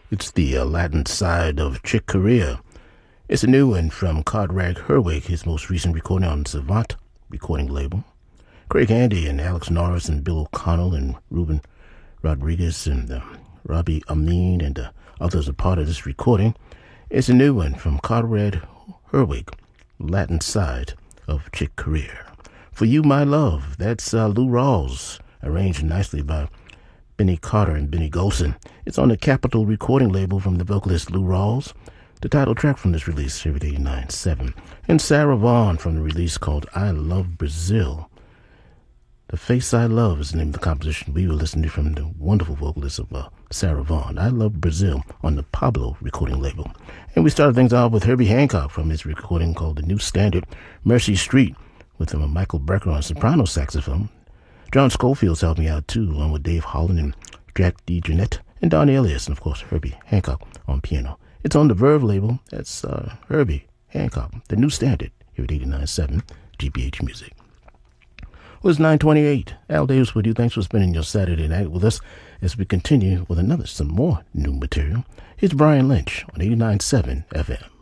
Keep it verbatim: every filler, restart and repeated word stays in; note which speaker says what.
Speaker 1: It's the uh, Latin side of Chick Corea. It's a new one from Conrad Herwig, his most recent recording on Savant recording label. Craig Andy and Alex Norris and Bill O'Connell and Ruben Rodriguez and uh, Robbie Amin and uh, others are part of this recording. It's a new one from Conrad Herwig, Latin side of Chick Corea. For You, My Love, that's uh, Lou Rawls, arranged nicely by Benny Carter and Benny Golson. It's on the Capitol recording label from the vocalist Lou Rawls. The title track from this release, here at eighty-nine point seven. And Sarah Vaughan from the release called I Love Brazil. The Face I Love is the name of the composition we were listening to from the wonderful vocalist of uh, Sarah Vaughan. I Love Brazil on the Pablo recording label. And we started things off with Herbie Hancock from his recording called The New Standard, Mercy Street, with him, Michael Brecker on soprano saxophone. John Scofield's helped me out too, along with Dave Holland and Jack DeJohnette and Don Elias, and of course Herbie Hancock on piano. It's on the Verve label. That's uh, Herbie Hancock, The New Standard, here at eighty-nine point seven G B H Music. Well, it's nine twenty-eight. Al Davis with you. Thanks for spending your Saturday night with us as we continue with another, some more new material. Here's Brian Lynch on eighty-nine point seven F M.